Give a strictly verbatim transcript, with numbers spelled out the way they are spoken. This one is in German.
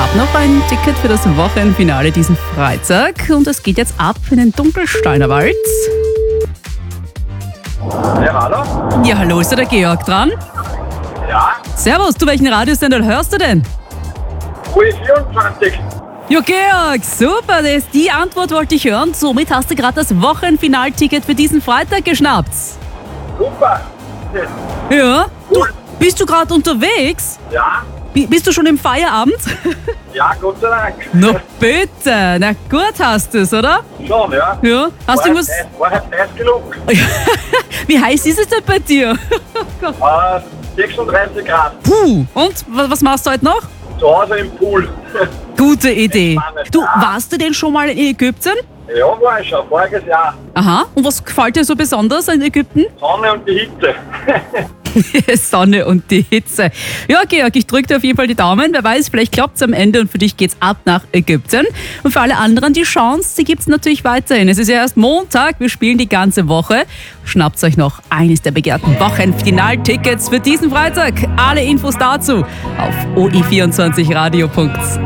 habe noch ein Ticket für das Wochenfinale diesen Freitag und es geht jetzt ab in den Dunkelsteiner Wald. Ja, hallo? Ja, hallo, ist da der Georg dran? Ja, Servus, du, welchen Radiosender hörst du denn? U E vierundzwanzig. Ja, Georg, super, das, die Antwort wollte ich hören. Somit hast du gerade das Wochenfinalticket für diesen Freitag geschnappt. Super. Ja, du, Cool. bist du gerade unterwegs? Ja, Bi- Bist du schon im Feierabend? ja, Gott sei Dank. Na bitte, na gut hast du es, oder? Schon, ja. Ja, hast du War was? heiß- War halt heiß genug. Wie heiß ist es denn bei dir? Äh, sechsunddreißig Grad. Puh, und wa- was machst du heute noch? Zu Hause im Pool. Gute Idee. Spannend, Du, ja. warst du denn schon mal in Ägypten? Ja, war ich schon. Voriges Jahr. Aha, und was gefällt dir so besonders in Ägypten? Sonne und die Hitze. Sonne und die Hitze. Ja, Georg, ich drücke dir auf jeden Fall die Daumen. Wer weiß, vielleicht klappt es am Ende und für dich geht's ab nach Ägypten. Und für alle anderen die Chance, die gibt's natürlich weiterhin. Es ist ja erst Montag, wir spielen die ganze Woche. Schnappt euch noch eines der begehrten Wochenfinaltickets für diesen Freitag. Alle Infos dazu auf o i vierundzwanzig radio punkt